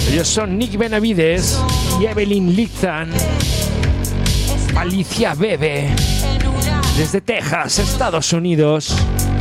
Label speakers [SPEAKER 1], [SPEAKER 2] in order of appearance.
[SPEAKER 1] Ellos son Nick Benavides y Evelyn Litzan. Alicia Bebe, desde Texas, Estados Unidos.